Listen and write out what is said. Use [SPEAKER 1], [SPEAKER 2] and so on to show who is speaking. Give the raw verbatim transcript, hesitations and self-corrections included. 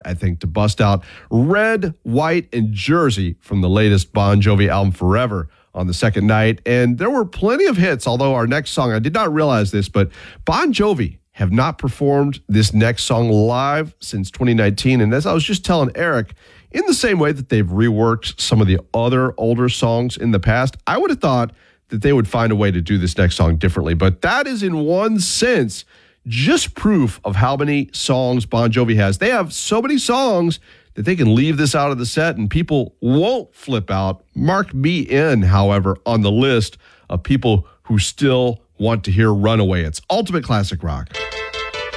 [SPEAKER 1] I think, to bust out Red, White, and Jersey from the latest Bon Jovi album, Forever, on the second night. And there were plenty of hits, although our next song, I did not realize this, but Bon Jovi have not performed this next song live since twenty nineteen. And as I was just telling Eric, in the same way that they've reworked some of the other older songs in the past, I would have thought that they would find a way to do this next song differently. But that is, in one sense, just proof of how many songs Bon Jovi has. They have so many songs that they can leave this out of the set and people won't flip out. Mark me in, however, on the list of people who still want to hear Runaway. It's Ultimate Classic Rock.